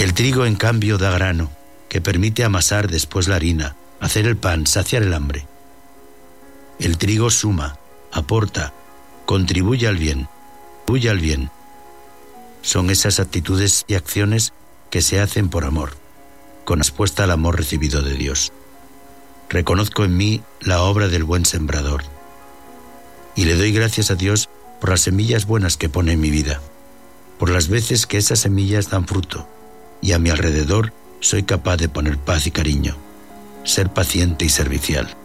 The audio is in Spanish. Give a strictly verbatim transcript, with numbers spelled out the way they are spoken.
El trigo, en cambio, da grano, que permite amasar después la harina, hacer el pan, saciar el hambre. El trigo suma, aporta, contribuye al bien, contribuye al bien. Son esas actitudes y acciones que se hacen por amor, con respuesta al amor recibido de Dios. Reconozco en mí la obra del buen sembrador y le doy gracias a Dios por las semillas buenas que pone en mi vida, por las veces que esas semillas dan fruto y a mi alrededor soy capaz de poner paz y cariño, ser paciente y servicial.